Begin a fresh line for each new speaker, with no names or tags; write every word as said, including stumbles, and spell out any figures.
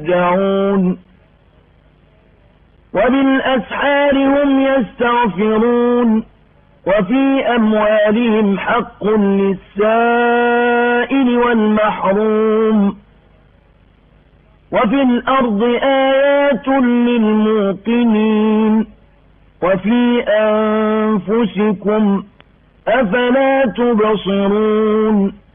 يهجعون وبالأسحار هم يستغفرون وفي أموالهم حق للسائل والمحروم وفي الأرض آيات للموقنين وفي أنفسكم أفلا تبصرون